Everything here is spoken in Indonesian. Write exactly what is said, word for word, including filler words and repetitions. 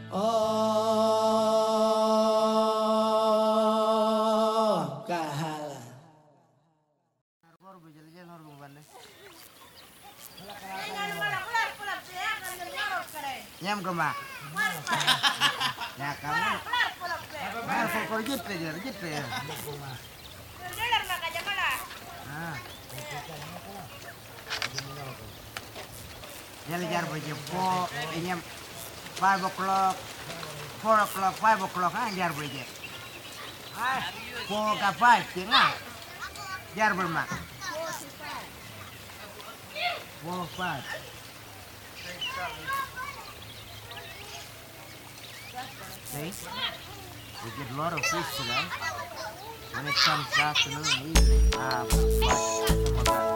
Oh, kahala. Nyam kemak. Ya kamu. Nah, pokok gitu aja, gitu ya. Ah. Jadi jar baca po, ini five o'clock, four o'clock, five o'clock kan jar baca. Ah, four ke five, tinggal. Jar bermak. Four five. See, we get a lot of fish today. When it comes afternoon and evening, um, like some of that.